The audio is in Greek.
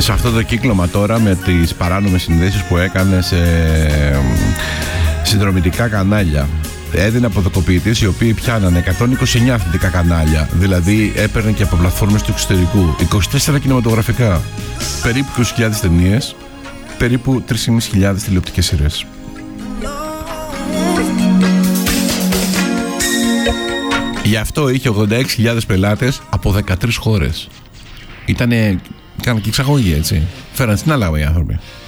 σε αυτό το κύκλωμα τώρα με τις παράνομες συνδέσεις που έκανε σε συνδρομητικά κανάλια. Έδινε αποδοκοποιητές οι οποίοι πιάνανε 129 αθλητικά κανάλια, δηλαδή έπαιρνε και από πλατφόρμες του εξωτερικού, 24 κινηματογραφικά, περίπου 20.000 ταινίες, περίπου 3.500 τηλεοπτικές σειρές. Γι' αυτό είχε 86.000 πελάτες από 13 χώρες. Κάναν και εξαγωγή, έτσι. Φέραν στην άλλα οι άνθρωποι.